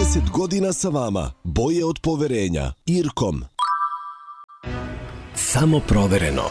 30 godina sa vama. Boje od poverenja. Irkom. Samo provereno.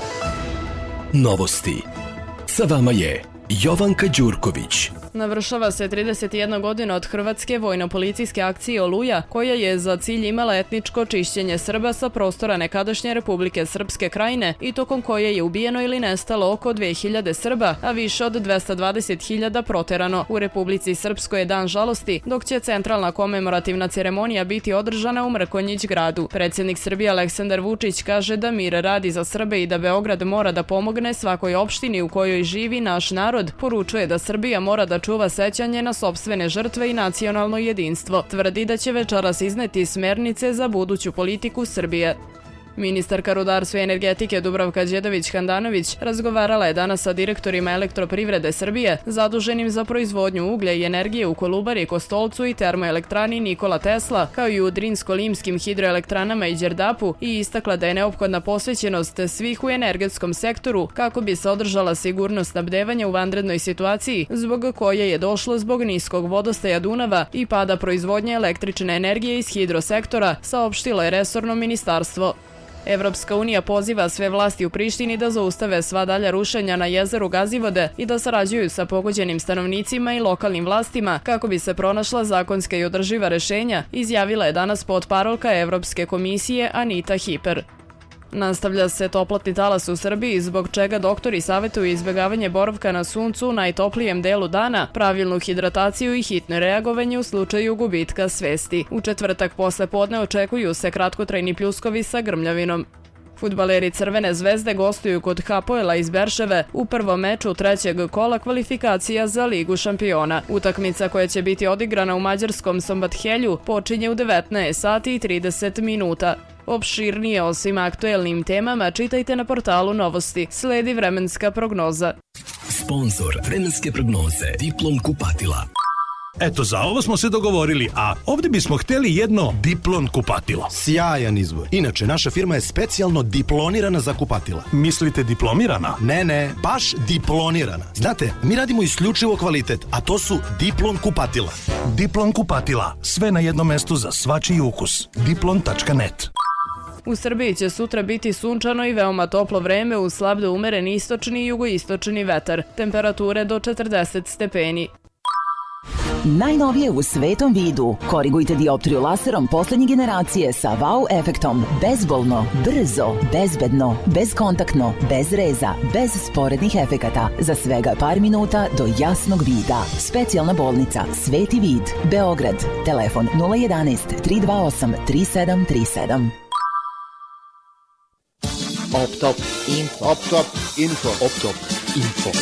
Novosti. Sa vama je Jovanka Đurković. Navršava se 31 godina od hrvatske vojno-policijske akcije Oluja, koja je za cilj imala etničko čišćenje Srba sa prostora nekadašnje Republike Srpske Krajine i tokom koje je ubijeno ili nestalo oko 2000 Srba, a više od 220.000 proterano. U Republici Srpskoj je dan žalosti, dok će centralna komemorativna ceremonija biti održana u Mrkonjić gradu. Predsjednik Srbije Aleksandar Vučić kaže da mir radi za Srbe i da Beograd mora da pomogne svakoj opštini u kojoj živi naš narod. Poručuje da Srbija mora da čuva sećanje na sopstvene žrtve i nacionalno jedinstvo. Tvrdi da će večeras izneti smernice za buduću politiku Srbije. Ministarka rudarstva i energetike Dubravka Đedović-Handanović razgovarala je danas sa direktorima Elektroprivrede Srbije zaduženim za proizvodnju uglja i energije u Kolubari, Kostolcu i termoelektrani Nikola Tesla, kao i u Drinsko-Limskim hidroelektranama i Đerdapu, i istakla da je neophodna posvećenost svih u energetskom sektoru kako bi se održala sigurnost snabdevanja u vanrednoj situaciji, zbog koje je došlo zbog niskog vodostaja Dunava i pada proizvodnje električne energije iz hidrosektora, saopštilo je resorno ministarstvo. Evropska unija poziva sve vlasti u Prištini da zaustave sva dalja rušenja na jezeru Gazivode i da sarađuju sa pogođenim stanovnicima i lokalnim vlastima kako bi se pronašla zakonska i održiva rešenja, izjavila je danas potparolka Evropske komisije Anita Hiper. Nastavlja se toplotni talas u Srbiji, zbog čega doktori savjetuju izbjegavanje boravka na suncu u najtoplijem delu dana, pravilnu hidrataciju i hitno reagovanje u slučaju gubitka svesti. U četvrtak posle podne očekuju se kratkotrajni pljuskovi sa grmljavinom. Fudbaleri Crvene zvezde gostuju kod Hapoela iz Berševe u prvom meču trećeg kola kvalifikacija za Ligu šampiona. Utakmica koja će biti odigrana u mađarskom Sombathelju počinje u 19 sati i 30 minuta. Opširnije o svim aktuelnim temama čitajte na portalu Novosti. Sledi vremenska prognoza. Sponzor vremenske prognoze Diplom kupatila. Eto, za ovo smo se dogovorili, a ovdje bismo htjeli jedno Diplon kupatilo. Sjajan izbor. Inače, naša firma je specijalno diplonirana za kupatila. Mislite diplomirana? Ne, baš diplonirana. Znate, mi radimo isključivo kvalitet, a to su Diplon kupatila. Diplon kupatila. Sve na jednom mestu za svačiji ukus. Diplon.net. U Srbiji će sutra biti sunčano i veoma toplo vreme uz slab do umeren istočni i jugoistočni vetar. Temperature do 40 stepeni. Najnovije u svetom vidu. Korigujte dioptriju laserom poslednje generacije sa wow efektom. Bezbolno, brzo, bezbedno, bezkontaktno, bez reza, bez sporednih efekata. Za svega par minuta do jasnog vida. Specijalna bolnica Sveti vid, Beograd. Telefon 011 328 3737. Optop Info.